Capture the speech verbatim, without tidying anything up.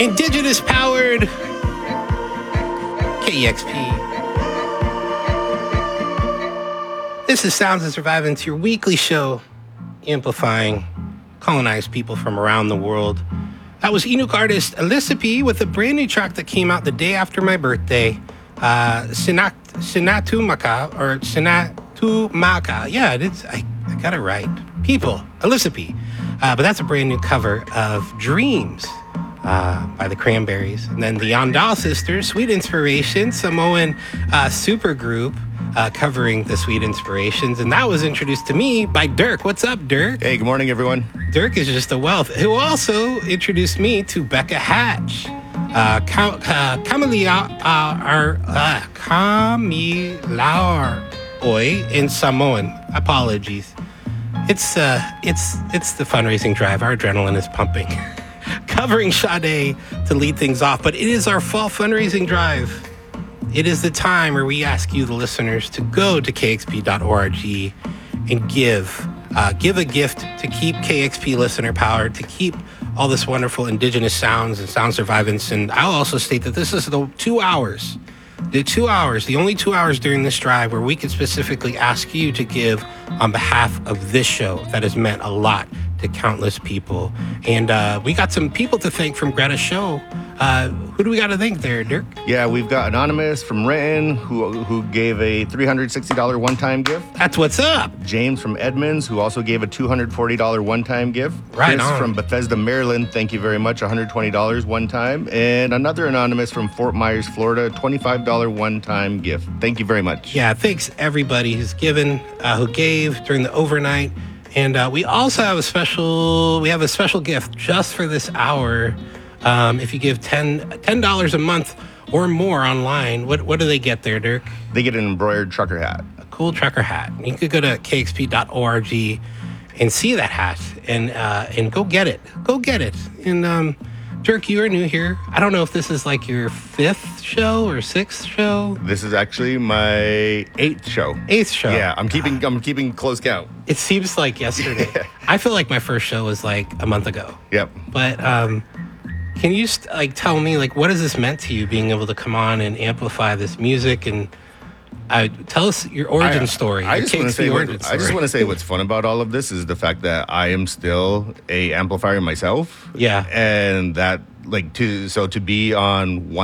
Indigenous powered K E X P. This is Sounds of Survivance, your weekly show amplifying colonized people from around the world. That was Inuk artist Elisapie with a brand new track that came out the day after my birthday. Uh, Sinat, Sinatumaka, or Sinatumaka. Yeah, it is. I, I got it right. People, Elisapie. Uh, but that's a brand new cover of Dreams uh, by the Cranberries. And then the Yandal Sisters, Sweet Inspiration, Samoan uh, supergroup uh, covering the Sweet Inspirations. And that was introduced to me by Dirk. What's up, Dirk? Hey, good morning, everyone. Dirk is just a wealth. Who also introduced me to Becca Hatch. Uh, Ka- uh, Kamilia, uh, or, uh, Kamilaor Oi in Samoan. Apologies. It's uh, it's it's the fundraising drive. Our adrenaline is pumping. Covering Sade to lead things off, but it is our fall fundraising drive. It is the time where we ask you, the listeners, to go to k x p dot org and give. Uh, give a gift to keep K X P listener powered, to keep all this wonderful indigenous sounds and sound survivance. And I'll also state that this is the two hours, the two hours, the only two hours during this drive where we can specifically ask you to give on behalf of this show that has meant a lot to countless people. And uh, we got some people to thank from Greta's show. Uh, who do we got to thank there, Dirk? Yeah, we've got Anonymous from Renton, who who gave a three hundred sixty dollars one-time gift. That's what's up. James from Edmonds, who also gave a two hundred forty dollars one-time gift. Right Chris on. from Bethesda, Maryland, thank you very much, one hundred twenty dollars one-time. And another Anonymous from Fort Myers, Florida, twenty-five dollars one-time gift. Thank you very much. Yeah, thanks everybody who's given, uh, who gave during the overnight. And uh, we also have a special, we have a special gift just for this hour. Um, if you give ten dollars a month or more online, what what do they get there, Dirk? They get an embroidered trucker hat. A cool trucker hat. You could go to k x p dot org and see that hat and uh, and go get it. Go get it. And um, Dirk, you are new here. I don't know if this is like your fifth show or sixth show. This is actually my eighth show. Eighth show. Yeah, I'm keeping I'm keeping close count. It seems like yesterday. I feel like my first show was like a month ago. Yep. But um, can you st- like tell me, like, what has this meant to you, being able to come on and amplify this music? And uh, tell us your origin I, story. I your just want to say what, origin I just story. want to say what's fun about all of this is the fact that I am still a amplifier myself. Yeah. And that like to so to be on one